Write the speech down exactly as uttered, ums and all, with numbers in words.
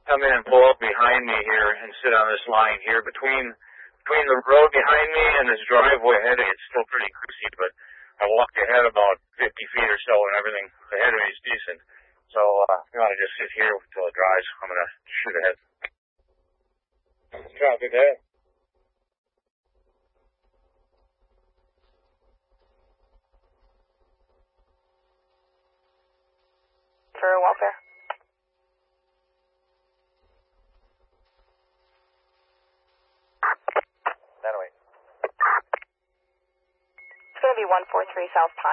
come in and pull up behind me here and sit on this line here between between the road behind me and this driveway ahead of me. It's still pretty greasy, but I walked ahead about fifty feet or so, and everything ahead of me is decent. So uh, if you want to just sit here until it dries, I'm going to shoot ahead. Copy that. For welfare. That way. It's going to be one four three South Pine.